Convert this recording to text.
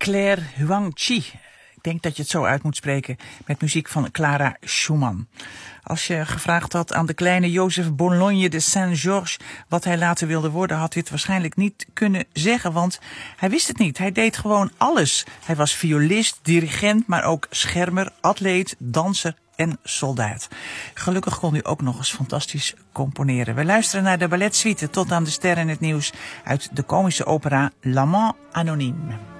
Claire Huang-Chi. Ik denk dat je het zo uit moet spreken, met muziek van Clara Schumann. Als je gevraagd had aan de kleine Joseph Bologne de Saint-Georges wat hij later wilde worden, had hij het waarschijnlijk niet kunnen zeggen, want hij wist het niet. Hij deed gewoon alles. Hij was violist, dirigent, maar ook schermer, atleet, danser en soldaat. Gelukkig kon hij ook nog eens fantastisch componeren. We luisteren naar de balletsuite Tot aan de sterren in het nieuws uit de komische opera L'Amant Anonyme.